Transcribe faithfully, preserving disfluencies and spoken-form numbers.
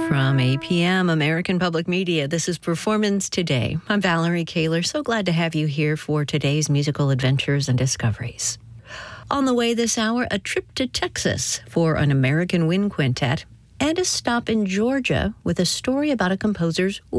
From A P M, American Public Media, this is Performance Today. I'm Valerie Kaler. So glad to have you here for today's musical adventures and discoveries. On the way this hour, a trip to Texas for an American Wind Quintet and a stop in Georgia with a story about a composer's